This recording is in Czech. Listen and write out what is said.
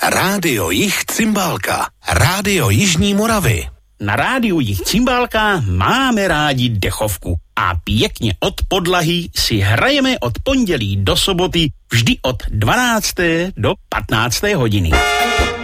Rádio Jih Cymbálka. Rádio Jižní Moravy. Na rádiu Jih Cymbálka máme rádi dechovku a pěkně od podlahy si hrajeme od pondělí do soboty vždy od 12. do 15. hodiny.